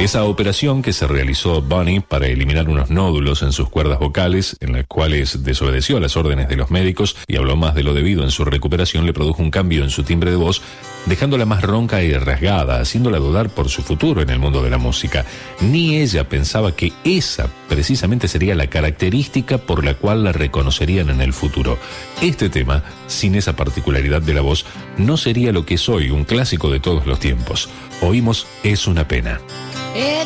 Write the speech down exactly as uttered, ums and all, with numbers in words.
Esa operación que se realizó Bonnie para eliminar unos nódulos en sus cuerdas vocales, en las cuales desobedeció a las órdenes de los médicos y habló más de lo debido en su recuperación, le produjo un cambio en su timbre de voz, dejándola más ronca y rasgada, haciéndola dudar por su futuro en el mundo de la música. Ni ella pensaba que esa precisamente sería la característica por la cual la reconocerían en el futuro. Este tema, sin esa particularidad de la voz, no sería lo que es hoy, un clásico de todos los tiempos. Oímos Es una pena.